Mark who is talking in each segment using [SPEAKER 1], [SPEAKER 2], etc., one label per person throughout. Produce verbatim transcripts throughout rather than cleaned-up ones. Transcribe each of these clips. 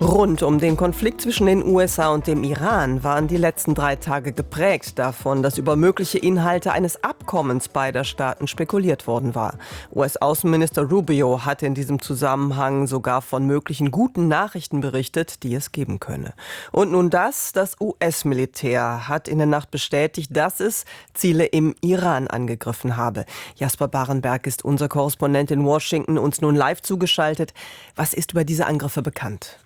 [SPEAKER 1] Rund um den Konflikt zwischen den U S A und dem Iran waren die letzten drei Tage geprägt davon, dass über mögliche Inhalte eines Abkommens beider Staaten spekuliert worden war. U S-Außenminister Rubio hat in diesem Zusammenhang sogar von möglichen guten Nachrichten berichtet, die es geben könne. Und nun das, das U S-Militär hat in der Nacht bestätigt, dass es Ziele im Iran angegriffen habe. Jasper Barenberg ist unser Korrespondent in Washington, uns nun live zugeschaltet. Was ist über diese Angriffe bekannt?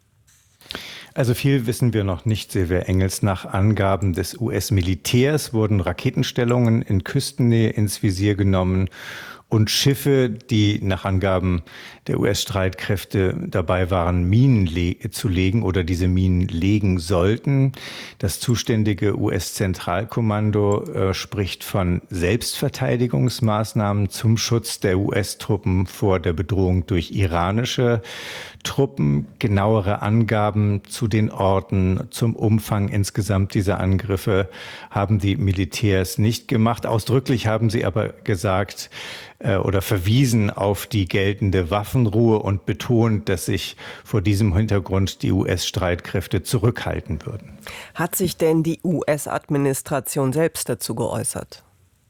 [SPEAKER 2] Also viel wissen wir noch nicht, Silvia Engels. Nach Angaben des U S-Militärs wurden Raketenstellungen in Küstennähe ins Visier genommen und Schiffe, die nach Angaben der U S-Streitkräfte dabei waren, Minen le- zu legen oder diese Minen legen sollten. Das zuständige U S-Zentralkommando äh, spricht von Selbstverteidigungsmaßnahmen zum Schutz der U S-Truppen vor der Bedrohung durch iranische Truppen. Genauere Angaben zu den Orten, zum Umfang insgesamt dieser Angriffe haben die Militärs nicht gemacht. Ausdrücklich haben sie aber gesagt äh, oder verwiesen auf die geltende Waffenruhe und betont, dass sich vor diesem Hintergrund die U S-Streitkräfte zurückhalten würden.
[SPEAKER 1] Hat sich denn die U S-Administration selbst dazu geäußert?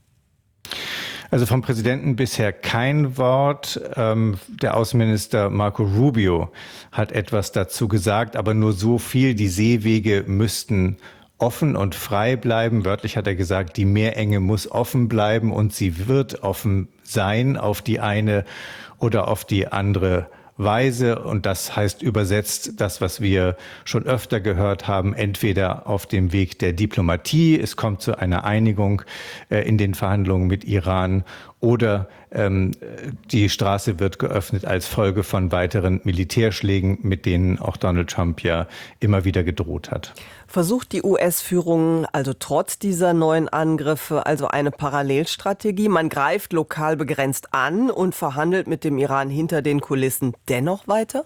[SPEAKER 2] Also vom Präsidenten bisher kein Wort. Ähm, der Außenminister Marco Rubio hat etwas dazu gesagt, aber nur so viel: Die Seewege müssten offen und frei bleiben. Wörtlich hat er gesagt, die Meerenge muss offen bleiben und sie wird offen sein auf die eine oder auf die andere Weise. Und das heißt übersetzt das, was wir schon öfter gehört haben, entweder auf dem Weg der Diplomatie, es kommt zu einer Einigung äh, in den Verhandlungen mit Iran, oder ähm, die Straße wird geöffnet als Folge von weiteren Militärschlägen, mit denen auch Donald Trump ja immer wieder gedroht hat.
[SPEAKER 1] Versucht die U S-Führung also trotz dieser neuen Angriffe also eine Parallelstrategie? Man greift lokal begrenzt an und verhandelt mit dem Iran hinter den Kulissen dennoch weiter?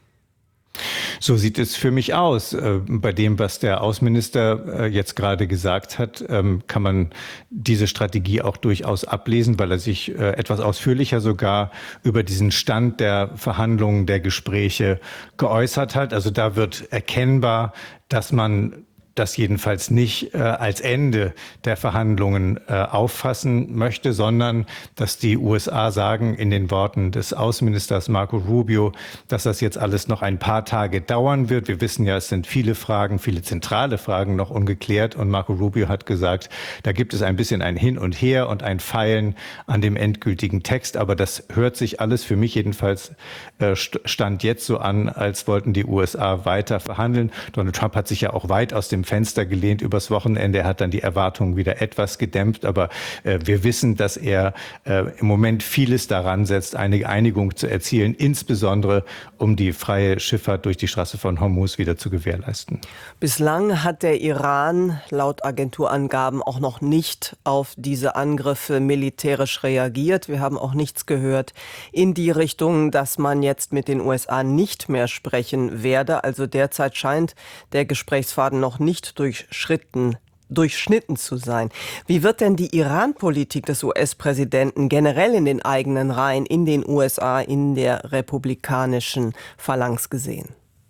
[SPEAKER 2] So sieht es für mich aus. Bei dem, was der Außenminister jetzt gerade gesagt hat, kann man diese Strategie auch durchaus ablesen, weil er sich etwas ausführlicher sogar über diesen Stand der Verhandlungen, der Gespräche geäußert hat. Also da wird erkennbar, dass man das jedenfalls nicht äh, als Ende der Verhandlungen äh, auffassen möchte, sondern dass die U S A sagen in den Worten des Außenministers Marco Rubio, dass das jetzt alles noch ein paar Tage dauern wird. Wir wissen ja, es sind viele Fragen, viele zentrale Fragen noch ungeklärt, und Marco Rubio hat gesagt, da gibt es ein bisschen ein Hin und Her und ein Feilen an dem endgültigen Text, aber das hört sich alles für mich jedenfalls äh, stand jetzt so an, als wollten die U S A weiter verhandeln. Donald Trump hat sich ja auch weit aus dem Fenster gelehnt übers Wochenende. Er hat dann die Erwartungen wieder etwas gedämpft, aber äh, wir wissen, dass er äh, im Moment vieles daran setzt, eine Einigung zu erzielen, insbesondere um die freie Schifffahrt durch die Straße von Hormuz wieder zu gewährleisten.
[SPEAKER 1] Bislang hat der Iran laut Agenturangaben auch noch nicht auf diese Angriffe militärisch reagiert. Wir haben auch nichts gehört in die Richtung, dass man jetzt mit den U S A nicht mehr sprechen werde. Also derzeit scheint der Gesprächsfaden noch nicht durchschritten, durchschnitten zu sein. Wie wird denn die Iran-Politik des U S-Präsidenten generell in den eigenen Reihen, in den U S A, in der republikanischen Phalanx gesehen?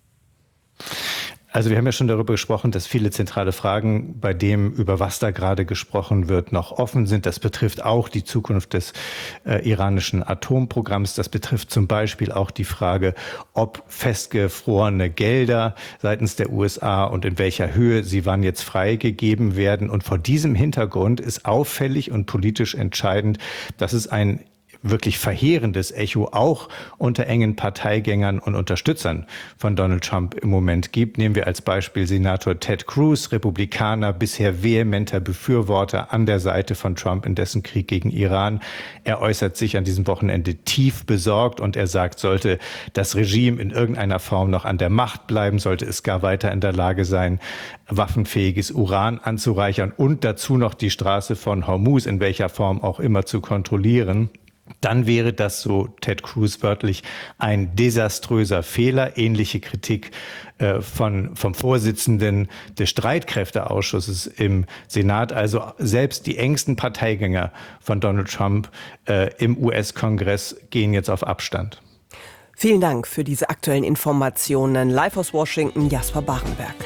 [SPEAKER 2] Also wir haben ja schon darüber gesprochen, dass viele zentrale Fragen bei dem, über was da gerade gesprochen wird, noch offen sind. Das betrifft auch die Zukunft des äh, iranischen Atomprogramms. Das betrifft zum Beispiel auch die Frage, ob festgefrorene Gelder seitens der U S A und in welcher Höhe sie wann jetzt freigegeben werden. Und vor diesem Hintergrund ist auffällig und politisch entscheidend, dass es ein wirklich verheerendes Echo auch unter engen Parteigängern und Unterstützern von Donald Trump im Moment gibt. Nehmen wir als Beispiel Senator Ted Cruz, Republikaner, bisher vehementer Befürworter an der Seite von Trump in dessen Krieg gegen Iran. Er äußert sich an diesem Wochenende tief besorgt und er sagt, sollte das Regime in irgendeiner Form noch an der Macht bleiben, sollte es gar weiter in der Lage sein, waffenfähiges Uran anzureichern und dazu noch die Straße von Hormuz in welcher Form auch immer zu kontrollieren, dann wäre das, so Ted Cruz wörtlich, ein desaströser Fehler. Ähnliche Kritik äh, von, vom Vorsitzenden des Streitkräfteausschusses im Senat. Also selbst die engsten Parteigänger von Donald Trump äh, im U S-Kongress gehen jetzt auf Abstand.
[SPEAKER 1] Vielen Dank für diese aktuellen Informationen. Live aus Washington, Jasper Barenberg.